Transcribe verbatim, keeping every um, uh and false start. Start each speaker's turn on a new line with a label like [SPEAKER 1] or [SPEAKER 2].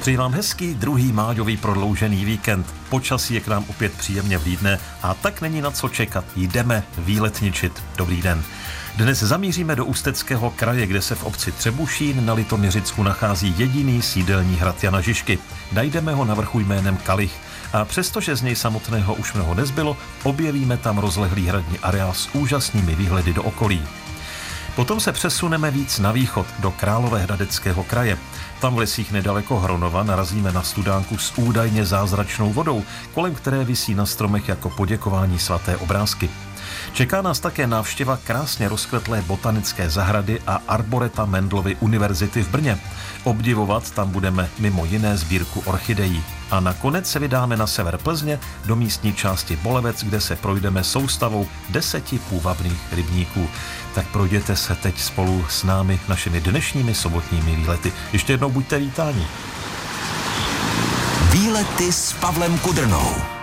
[SPEAKER 1] Přeji vám hezký druhý májový prodloužený víkend. Počasí je k nám opět příjemně vlídne a tak není na co čekat. Jdeme výletničit. Dobrý den. Dnes zamíříme do Ústeckého kraje, kde se v obci Třebušín na Litoměřicku nachází jediný sídelní hrad Jana Žižky. Najdeme ho na vrchu jménem Kalich. A přestože z něj samotného už mnoho nezbylo, objevíme tam rozlehlý hradní areál s úžasnými výhledy do okolí. Potom se přesuneme víc na východ, do Královéhradeckého kraje. Tam v lesích nedaleko Hronova narazíme na studánku s údajně zázračnou vodou, kolem které visí na stromech jako poděkování svaté obrázky. Čeká nás také návštěva krásně rozkvetlé botanické zahrady a arboreta Mendelovy univerzity v Brně. Obdivovat tam budeme mimo jiné sbírku orchidejí. A nakonec se vydáme na sever Plzně do místní části Bolevec, kde se projdeme soustavou deseti půvabných rybníků. Tak projděte se teď spolu s námi našimi dnešními sobotními výlety. Ještě jednou buďte vítáni.
[SPEAKER 2] Výlety s Pavlem Kudrnou.